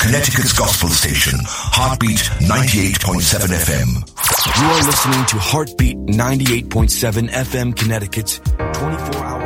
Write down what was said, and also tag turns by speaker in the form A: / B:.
A: Connecticut's gospel station, Heartbeat 98.7 FM.
B: You are listening to Heartbeat 98.7 FM, Connecticut's 24-hour